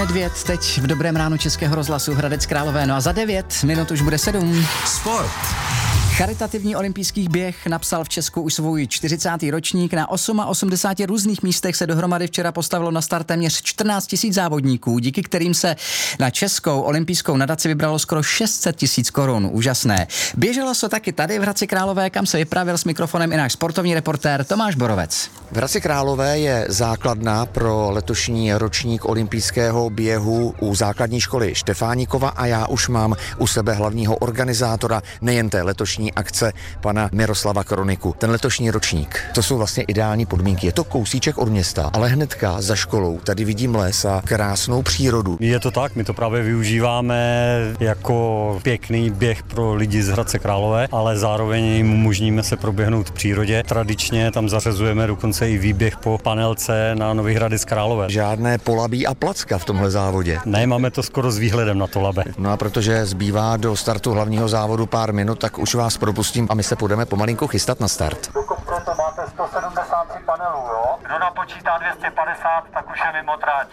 Nedvěd teď v dobrém ránu Českého rozhlasu Hradec Králové. No a za 9 minut už bude 7. Sport. Charitativní olympijský běh napsal v Česku už svůj 40. ročník. Na 88 různých místech se dohromady včera postavilo na start téměř 14 000 závodníků, díky kterým se na Českou olympijskou nadaci vybralo skoro 600 000 korun. Úžasné. Běželo se taky tady v Hradci Králové, kam se vypravil s mikrofonem i náš sportovní reportér Tomáš Borovec. V Hradci Králové je základna pro letošní ročník olympijského běhu u základní školy Štefánikova a já už mám u sebe hlavního organizátora nejen té letošní akce, pana Miroslava Kroniku. Ten letošní ročník, to jsou vlastně ideální podmínky. Je to kousíček od města, ale hnedka za školou tady vidím les a krásnou přírodu. Je to tak, my to právě využíváme jako pěkný běh pro lidi z Hradce Králové, ale zároveň jim umožníme se proběhnout v přírodě. Tradičně tam zařazujeme dokonce i výběh po panelce na Nový Hradec Králové. Žádné polabí a placka v tomhle závodě. Ne, máme to skoro s výhledem na to labe. No a protože zbývá do startu hlavního závodu pár minut, tak už vás propustím a my se budeme pomalinku chystat na start. Do kompletu máte 173 panelů, jo? Kdo napočítá 250, tak už je mimo trať.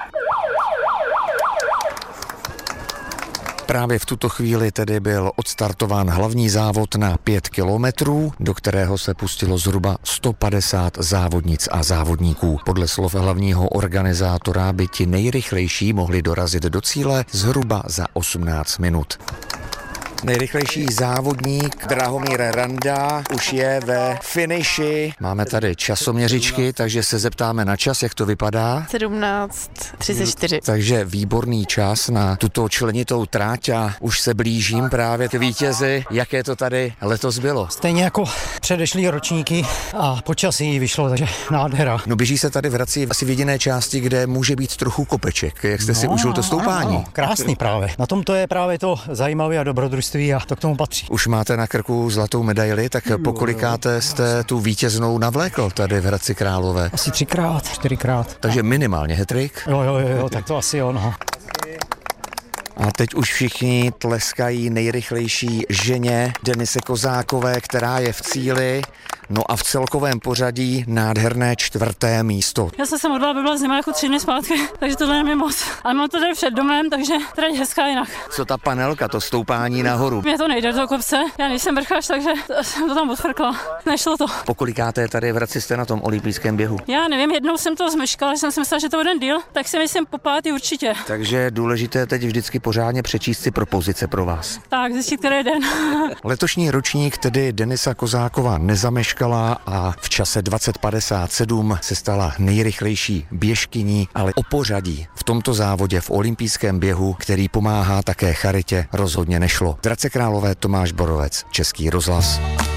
Právě v tuto chvíli tedy byl odstartován hlavní závod na 5 kilometrů, do kterého se pustilo zhruba 150 závodnic a závodníků. Podle slov hlavního organizátora by ti nejrychlejší mohli dorazit do cíle zhruba za 18 minut. Nejrychlejší závodník Drahomír Randa už je ve finiši. Máme tady časoměřičky, takže se zeptáme na čas, jak to vypadá. 17:34. Takže výborný čas na tuto členitou tráť a už se blížím právě k vítězi. Jaké to tady letos bylo? Stejně jako předešlý ročníky a počasí vyšlo, takže nádhera. No běží se tady v Hradci asi v jediné části, kde může být trochu kopeček. Jak jste si užil to stoupání? Ano, krásný právě. Na tom to je právě to zajímavé a dobrodružství a to k tomu patří. Už máte na krku zlatou medaili, tak pokolikáte jste tu vítěznou navlékl tady v Hradci Králové? Asi 3x, 4x. Takže minimálně hetrik? Jo, tak to asi jo, no. A teď už všichni tleskají nejrychlejší ženě Denise Kozákové, která je v cíli. No a v celkovém pořadí nádherné 4. místo. Já jsem se modlila, aby byla zima jako 3 dny zpátky, takže tohle je mi moc. Ale mám to tady před domem, takže tady je hezká jinak. Co ta panelka, to stoupání nahoru? Mně to nejde do kopce, já nejsem vrchař, takže jsem to tam odfrkla. Nešlo to. Pokolikáte tady v Hradci jste na tom olympijském běhu? Já nevím, jednou jsem to zmeškala, že jsem si myslela, že to bude díl, tak si myslím po 5. určitě. Takže je důležité teď vždycky pořádně přečíst si propozice pro vás. Tak, zjistit, který je den. Letošní ročník tedy Denisa Kozáková nezameškala a v čase 20:57 se stala nejrychlejší běžkyní, ale o pořadí v tomto závodě v olympijském běhu, který pomáhá také charitě, rozhodně nešlo. V Hradci Králové Tomáš Borovec, Český rozhlas.